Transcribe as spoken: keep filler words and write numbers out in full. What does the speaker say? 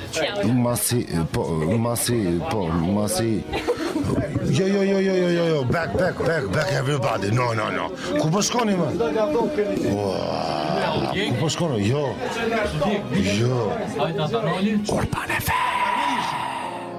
Ma si, po, ma si, po, ma si. Jo, jo, jo, jo, jo, jo, jo, back, back, back, back everybody. No, no, no. Ku po shkoni, man? Ua, ku po shkoni? Jo. Jo. Urban F M.